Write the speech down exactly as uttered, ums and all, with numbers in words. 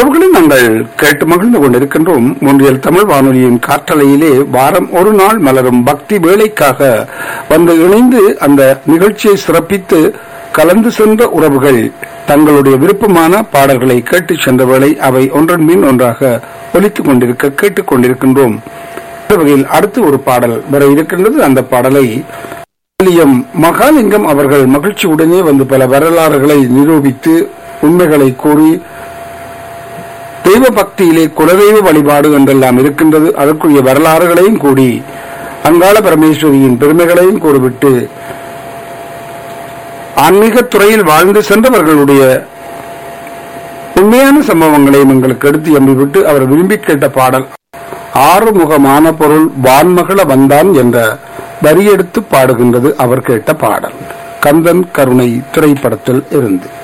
உறவுகளை நாங்கள் கேட்டு மகிழ்ந்து கொண்டிருக்கின்றோம். ஒன்றியல் தமிழ் வானொலியின் காற்றலையிலே வாரம் ஒரு நாள் மலரும் பக்தி வேளைக்காக வந்து இணைந்து அந்த நிகழ்ச்சியை சிறப்பித்து கலந்து சென்ற உறவுகள் தங்களுடைய விருப்பமான பாடல்களை கேட்டு சென்ற வேளை அவை ஒன்றன் மீன் ஒன்றாக ஒலித்துக் கொண்டிருக்க கேட்டுக் கொண்டிருக்கின்றோம். இந்த வகையில் அடுத்து ஒரு பாடல் வர இருக்கின்றது. அந்த பாடலை மகாலிங்கம் அவர்கள் மகிழ்ச்சியுடனே வந்து பல வரலாறுகளை நிரூபித்து உண்மைகளை கூறி தெய்வ பக்தியிலே குலதெய்வ வழிபாடு என்றெல்லாம் இருக்கின்றது. அதற்குரிய வரலாறுகளையும் கூடி அங்காள பரமேஸ்வரியின் பெருமைகளையும் கூறிவிட்டு ஆன்மீக துறையில் வாழ்ந்து சென்றவர்களுடைய உண்மையான சம்பவங்களையும் எங்களுக்கு எடுத்து எம்பிவிட்டு அவர் விரும்பி கேட்ட பாடல் ஆறுமுகமான பொருள் வான்மகள வந்தான் என்ற வரியெடுத்து பாடுகின்றது. அவர் கேட்ட பாடல் கந்தன் கருணை திரைப்படத்தில் இருந்து